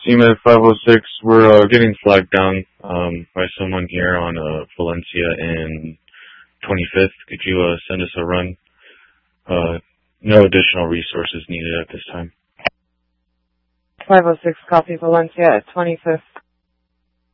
CMED 506, we're getting flagged down by someone here on Valencia and 25th. Could you send us a run? No additional resources needed at this time. 506, copy Valencia at 25th.